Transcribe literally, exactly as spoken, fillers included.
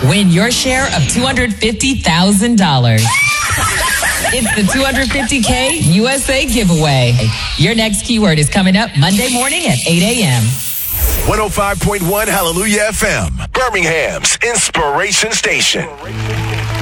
Win your share of two hundred fifty thousand dollars. It's the two hundred fifty K U S A giveaway. Your next keyword is coming up Monday morning at eight a.m. one oh five point one Hallelujah F M, Birmingham's Inspiration Station.